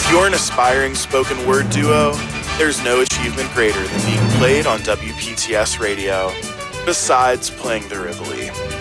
If you're an aspiring spoken word duo, there's no achievement greater than being played on WPTS radio, besides playing the Rivoli.